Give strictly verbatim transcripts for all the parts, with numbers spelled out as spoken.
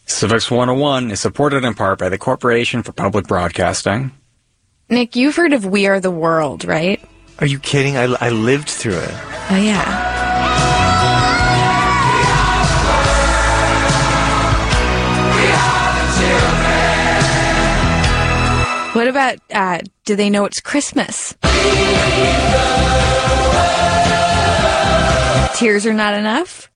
Civics one oh one is supported in part by the Corporation for Public Broadcasting. Nick, you've heard of We Are the World, right? Are you kidding? I, I lived through it. Oh, yeah. What about, uh, do they know it's Christmas? Tears are not enough?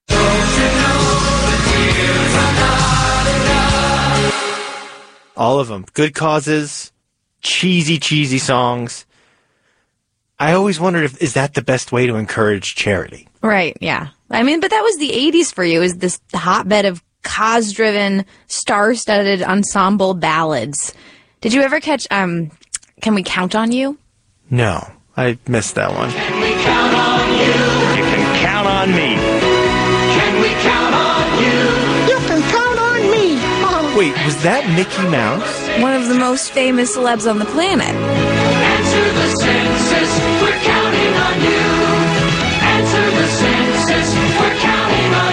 All of them. Good causes, cheesy, cheesy songs. I always wondered if, is that the best way to encourage charity? Right, yeah. I mean, but that was the eighties for you, is this hotbed of cause-driven, star-studded ensemble ballads. Did you ever catch, um, Can We Count on You? No, I missed that one. Can we count on you? You can count on me. Can we count on you? You can count on me. Oh. Wait, was that Mickey Mouse? One of the most famous celebs on the planet. Answer the census, we're counting on you. Answer the census, we're counting on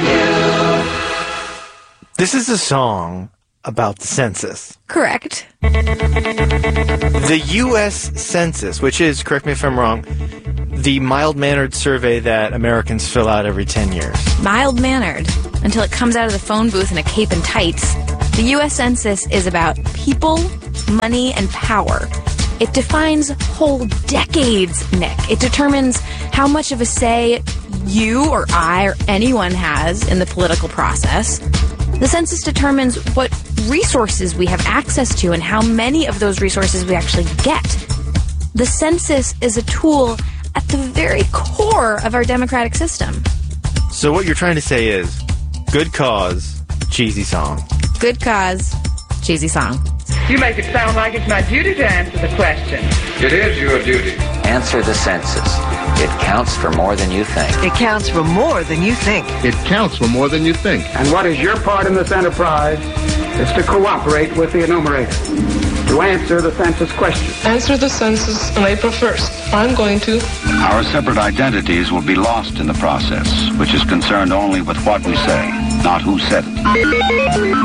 you. This is a song about the census. Correct. The U S Census, which is, correct me if I'm wrong, the mild-mannered survey that Americans fill out every ten years. Mild-mannered, until it comes out of the phone booth in a cape and tights. The U S Census is about people, money, and power. It defines whole decades, Nick. It determines how much of a say you or I or anyone has in the political process. The census determines what resources we have access to and how many of those resources we actually get. The census is a tool at the very core of our democratic system. So what you're trying to say is, good cause, cheesy song. Good cause, cheesy song. You make it sound like it's my duty to answer the question. It is your duty. Answer the census. It counts for more than you think. It counts for more than you think. It counts for more than you think. And what is your part in this enterprise is to cooperate with the enumerator, to answer the census question. Answer the census on April first. I'm going to. Our separate identities will be lost in the process, which is concerned only with what we say, not who said it.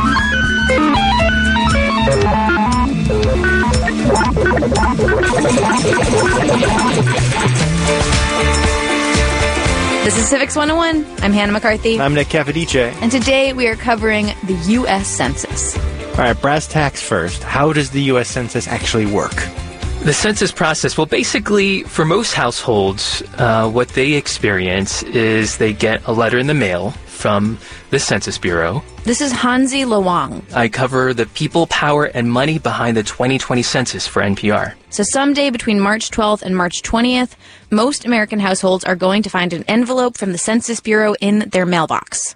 This is Civics one oh one. I'm Hannah McCarthy. I'm Nick Cavadice. And today we are covering the U S Census. All right, brass tacks first. How does the U S Census actually work? The census process, well, basically, for most households, uh, what they experience is they get a letter in the mail from the Census Bureau. This is Hansi Lawang. I cover the people, power, and money behind the twenty twenty census for N P R. So someday between March twelfth and March twentieth, most American households are going to find an envelope from the Census Bureau in their mailbox.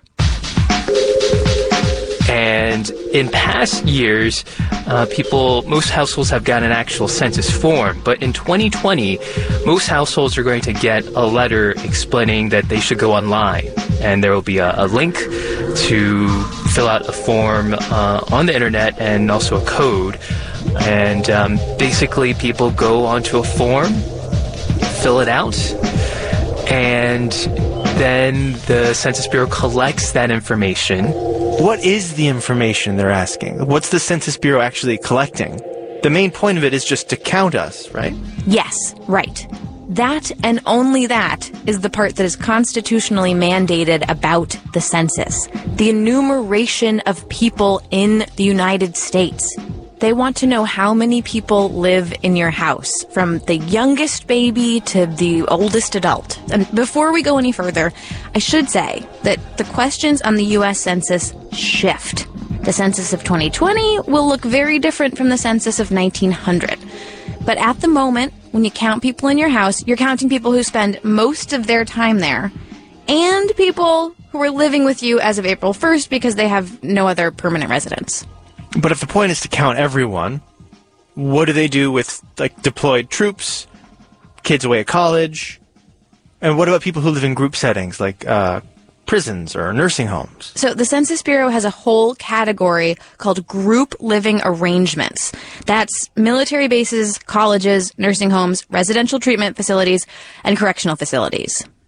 And in past years, uh, people, most households have gotten an actual census form. But in twenty twenty, most households are going to get a letter explaining that they should go online. And there will be a, a link to fill out a form uh, on the internet and also a code. And um, basically, people go onto a form, fill it out, and then the Census Bureau collects that information. What is the information they're asking? What's the Census Bureau actually collecting? The main point of it is just to count us, right? Yes, right. That and only that is the part that is constitutionally mandated about the census. The enumeration of people in the United States. They want to know how many people live in your house, from the youngest baby to the oldest adult. And before we go any further, I should say that the questions on the U S Census shift. The census of twenty twenty will look very different from the census of nineteen hundred. But at the moment, when you count people in your house, you're counting people who spend most of their time there, and people who are living with you as of April first because they have no other permanent residence. But if the point is to count everyone, what do they do with, like, deployed troops, kids away at college? And what about people who live in group settings, like uh, prisons or nursing homes? So the Census Bureau has a whole category called group living arrangements. That's military bases, colleges, nursing homes, residential treatment facilities, and correctional facilities.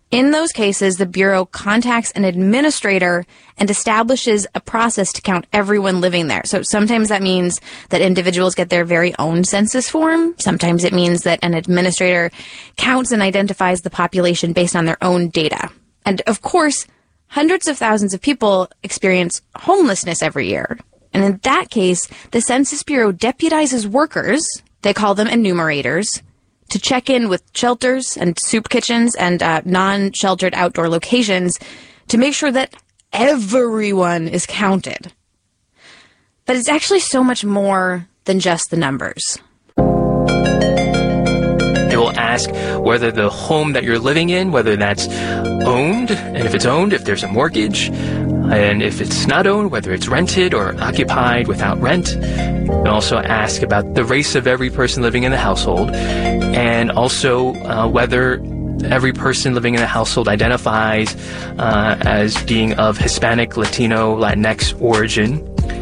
In those cases, the Bureau contacts an administrator and establishes a process to count everyone living there. So sometimes that means that individuals get their very own census form. Sometimes it means that an administrator counts and identifies the population based on their own data. And of course, hundreds of thousands of people experience homelessness every year. And in that case, the Census Bureau deputizes workers, they call them enumerators, to check in with shelters and soup kitchens and uh, non-sheltered outdoor locations to make sure that everyone is counted. But it's actually so much more than just the numbers. It will ask whether the home that you're living in, whether that's owned, and if it's owned, if there's a mortgage, and if it's not owned, whether it's rented or occupied without rent. It'll also ask about the race of every person living in the household, and also uh, whether every person living in the household identifies uh, as being of Hispanic, Latino, Latinx origin.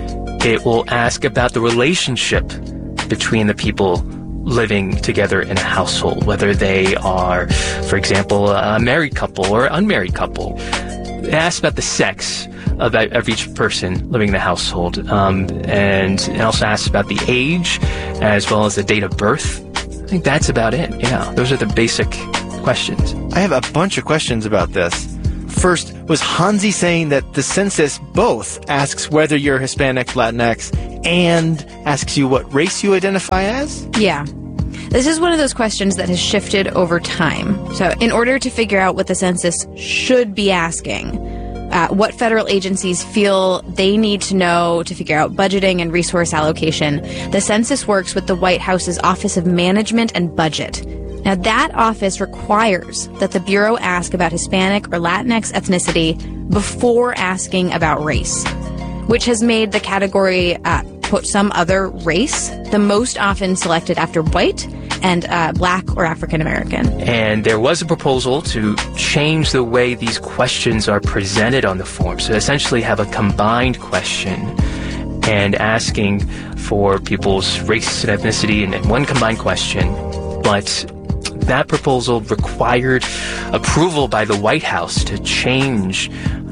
It will ask about the relationship between the people living together in a household, whether they are, for example, a married couple or unmarried couple. It asks about the sex of every person living in the household, um, and it also asks about the age as well as the date of birth. I think that's about it. Yeah, those are the basic questions. I have a bunch of questions about this. First, was Hansi saying that the census both asks whether you're Hispanic, Latinx, and asks you what race you identify as? Yeah. This is one of those questions that has shifted over time. So in order to figure out what the census should be asking, uh, what federal agencies feel they need to know to figure out budgeting and resource allocation, the census works with the White House's Office of Management and Budget. Now, that office requires that the Bureau ask about Hispanic or Latinx ethnicity before asking about race, which has made the category, uh, quote, some other race, the most often selected after white and uh, black or African American. And there was a proposal to change the way these questions are presented on the form, so essentially have a combined question and asking for people's race and ethnicity in, in one combined question. But that proposal required approval by the White House to change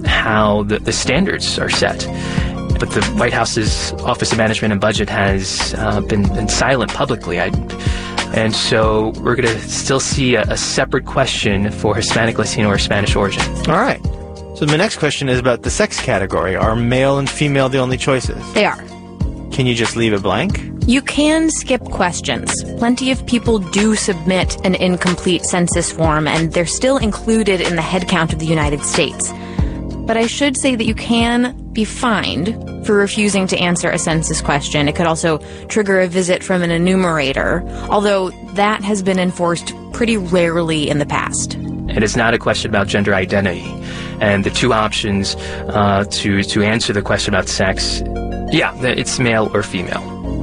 how the, the standards are set. But the White House's Office of Management and Budget has uh, been, been silent publicly. I, and so we're going to still see a, a separate question for Hispanic, Latino, or Spanish origin. All right. So my next question is about the sex category. Are male and female the only choices? They are. Can you just leave it blank? You can skip questions. Plenty of people do submit an incomplete census form, and they're still included in the head count of the United States. But I should say that you can be fined for refusing to answer a census question. It could also trigger a visit from an enumerator, although that has been enforced pretty rarely in the past. It is not a question about gender identity. And the two options uh, to, to answer the question about sex, yeah, it's male or female.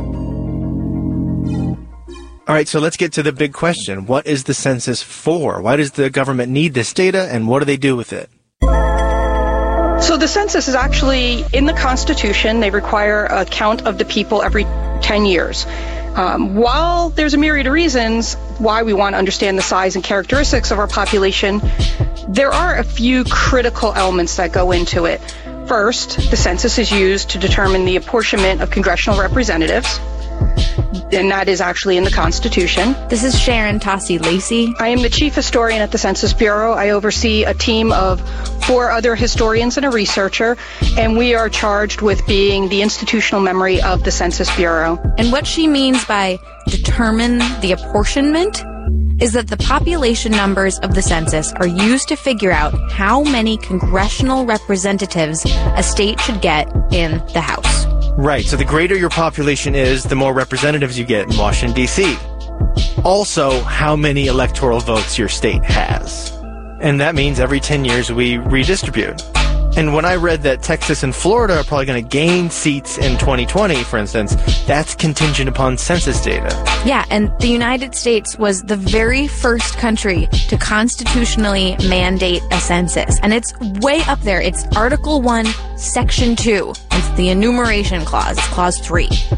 All right, so let's get to the big question. What is the census for? Why does the government need this data, and what do they do with it? So the census is actually in the Constitution. They require a count of the people every ten years. Um, while there's a myriad of reasons why we want to understand the size and characteristics of our population, there are a few critical elements that go into it. First, the census is used to determine the apportionment of congressional representatives, and that is actually in the Constitution. This is Sharon Tossi Lacey. I am the chief historian at the Census Bureau. I oversee a team of four other historians and a researcher, and we are charged with being the institutional memory of the Census Bureau. And what she means by determine the apportionment is that the population numbers of the census are used to figure out how many congressional representatives a state should get in the House. Right, so the greater your population is, the more representatives you get in Washington, D C Also, how many electoral votes your state has. And that means every ten years we redistribute. And when I read that Texas and Florida are probably going to gain seats in twenty twenty, for instance, that's contingent upon census data. Yeah, and the United States was the very first country to constitutionally mandate a census. And it's way up there. It's Article one, Section two. It's the enumeration clause. It's Clause three.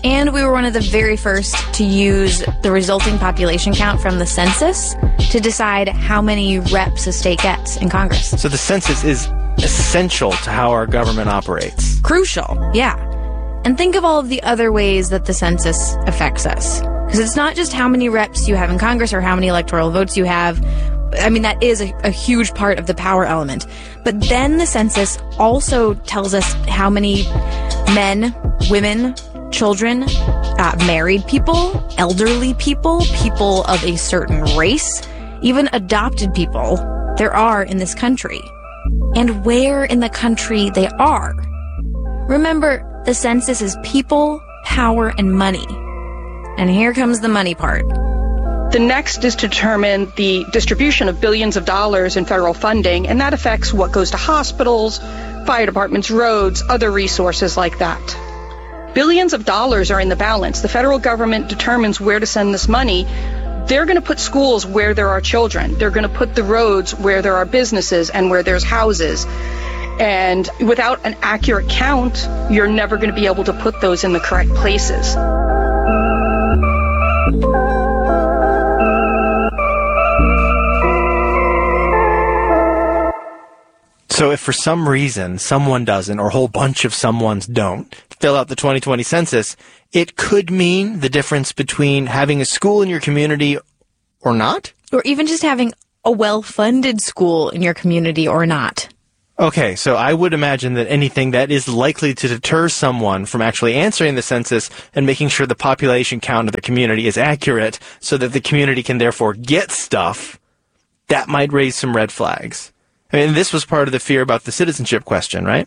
And we were one of the very first to use the resulting population count from the census to decide how many reps a state gets in Congress. So the census is essential to how our government operates. Crucial, yeah. And think of all of the other ways that the census affects us. Because it's not just how many reps you have in Congress or how many electoral votes you have. I mean, that is a, a huge part of the power element. But then the census also tells us how many men, women, children, uh, married people, elderly people, people of a certain race, even adopted people there are in this country. And where in the country they are. Remember, the census is people, power, and money. And here comes the money part. The next is to determine the distribution of billions of dollars in federal funding, and that affects what goes to hospitals, fire departments, roads, other resources like that. Billions of dollars are in the balance. The federal government determines where to send this money. They're going to put schools where there are children. They're going to put the roads where there are businesses and where there's houses. And without an accurate count, you're never going to be able to put those in the correct places. So if for some reason someone doesn't, or a whole bunch of someones don't, fill out the twenty twenty census, it could mean the difference between having a school in your community or not? Or even just having a well-funded school in your community or not. Okay, so I would imagine that anything that is likely to deter someone from actually answering the census and making sure the population count of the community is accurate so that the community can therefore get stuff, that might raise some red flags. I mean, this was part of the fear about the citizenship question, right?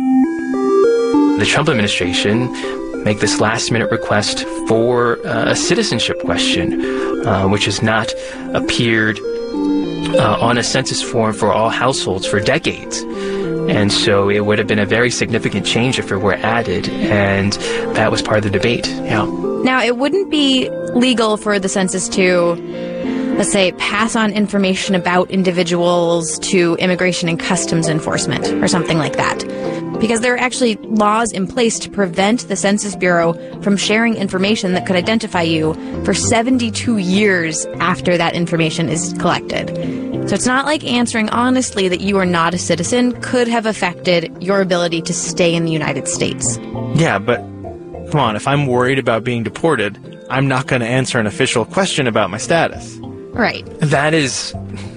The Trump administration make this last-minute request for uh, a citizenship question, uh, which has not appeared uh, on a census form for all households for decades. And so it would have been a very significant change if it were added, and that was part of the debate. Yeah. Now, it wouldn't be legal for the census to, let's say, pass on information about individuals to Immigration and Customs Enforcement or something like that. Because there are actually laws in place to prevent the Census Bureau from sharing information that could identify you for seventy-two years after that information is collected. So it's not like answering honestly that you are not a citizen could have affected your ability to stay in the United States. Yeah, but come on, if I'm worried about being deported, I'm not going to answer an official question about my status. Right. That is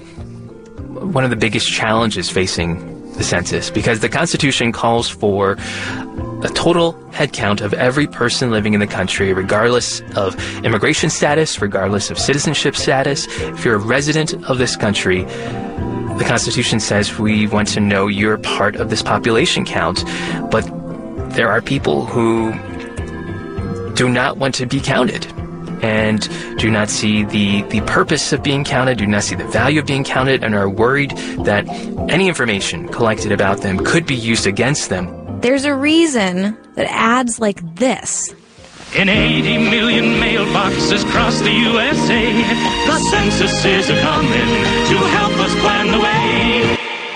one of the biggest challenges facing the census, because the Constitution calls for a total head count of every person living in the country, regardless of immigration status, regardless of citizenship status. If you're a resident of this country, the Constitution says we want to know you're part of this population count. But there are people who do not want to be counted and do not see the, the purpose of being counted, do not see the value of being counted, and are worried that any information collected about them could be used against them. There's a reason that ads like this. In eighty million mailboxes across the U S A, the census is a-coming to help us plan the way.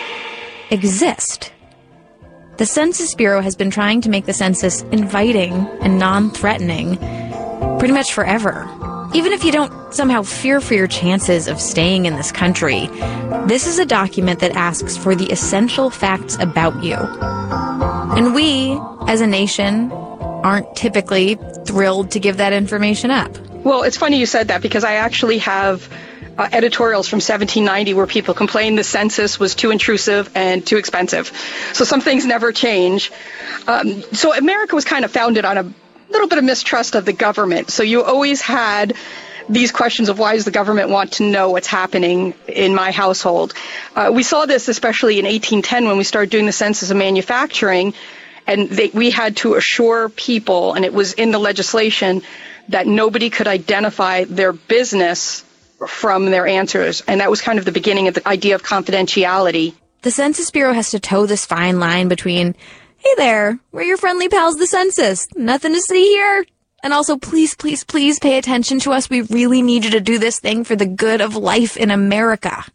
Exist. The Census Bureau has been trying to make the census inviting and non-threatening pretty much forever. Even if you don't somehow fear for your chances of staying in this country, this is a document that asks for the essential facts about you. And we, as a nation, aren't typically thrilled to give that information up. Well, it's funny you said that, because I actually have uh, editorials from seventeen ninety where people complained the census was too intrusive and too expensive. So some things never change. Um, so America was kind of founded on a little bit of mistrust of the government. So you always had these questions of why does the government want to know what's happening in my household? Uh, we saw this especially in eighteen ten when we started doing the census of manufacturing, and they, we had to assure people, and it was in the legislation, that nobody could identify their business from their answers. And that was kind of the beginning of the idea of confidentiality. The Census Bureau has to toe this fine line between, hey there, we're your friendly pals, the census. Nothing to see here. And also, please, please, please pay attention to us. We really need you to do this thing for the good of life in America.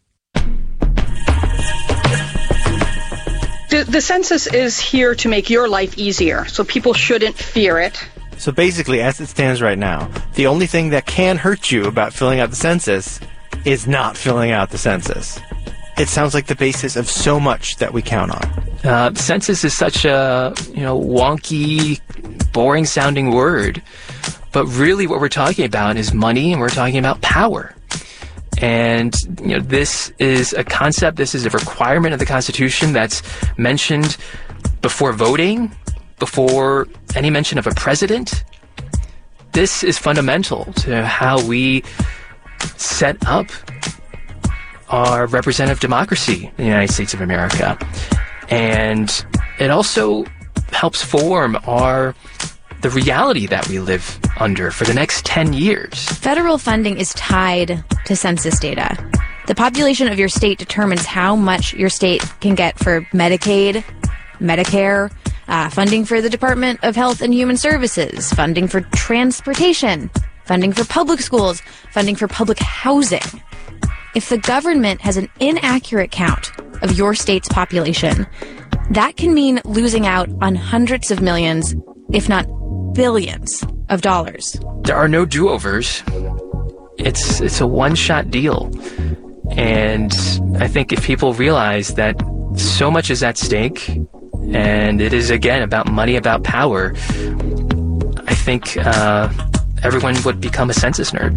The, the census is here to make your life easier, so people shouldn't fear it. So basically, as it stands right now, the only thing that can hurt you about filling out the census is not filling out the census. It sounds like the basis of so much that we count on. Uh, census is such a, you know, wonky, boring-sounding word. But really what we're talking about is money, and we're talking about power. And, you know, this is a concept, this is a requirement of the Constitution that's mentioned before voting, before any mention of a president. This is fundamental to how we set up our representative democracy in the United States of America. And it also helps form our the reality that we live under for the next ten years. Federal funding is tied to census data. The population of your state determines how much your state can get for Medicaid, Medicare, uh, funding for the Department of Health and Human Services, funding for transportation, funding for public schools, funding for public housing. If the government has an inaccurate count of your state's population, that can mean losing out on hundreds of millions, if not billions of dollars. There are no do-overs. It's it's a one-shot deal. And I think if people realize that so much is at stake, and it is, again, about money, about power, I think uh, everyone would become a census nerd.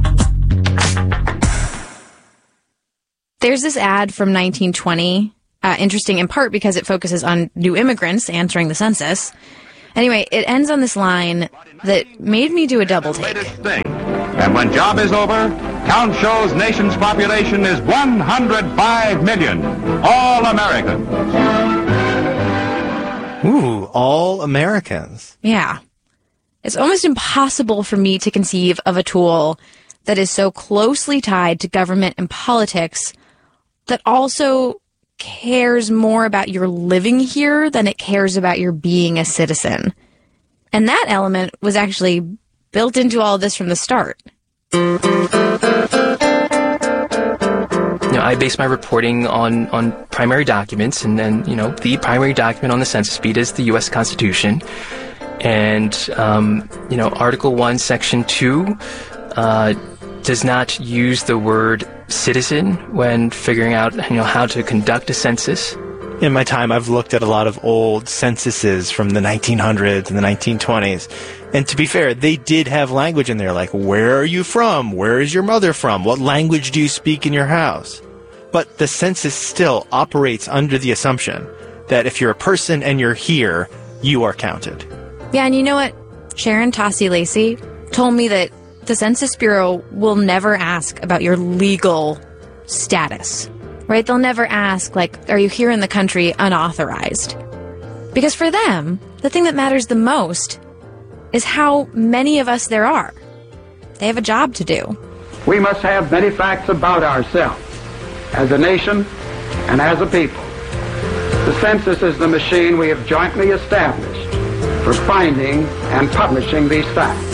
There's this ad from nineteen twenty, uh, interesting in part because it focuses on new immigrants answering the census. Anyway, it ends on this line that made me do a double take. And when job is over, count shows nation's population is one hundred five million. All Americans. Ooh, all Americans. Yeah. It's almost impossible for me to conceive of a tool that is so closely tied to government and politics that also cares more about your living here than it cares about your being a citizen. And that element was actually built into all of this from the start. You know, I base my reporting on, on primary documents, and then, you know, the primary document on the census beat is the U S Constitution. And, um, you know, Article one, Section two uh, does not use the word citizen when figuring out, you know, how to conduct a census. In my time, I've looked at a lot of old censuses from the nineteen hundreds and the nineteen twenties. And to be fair, they did have language in there, like, where are you from? Where is your mother from? What language do you speak in your house? But the census still operates under the assumption that if you're a person and you're here, you are counted. Yeah, and you know what? Sharon Tassi Lacey told me that the Census Bureau will never ask about your legal status, right? They'll never ask, like, are you here in the country unauthorized? Because for them, the thing that matters the most is how many of us there are. They have a job to do. We must have many facts about ourselves as a nation and as a people. The census is the machine we have jointly established for finding and publishing these facts.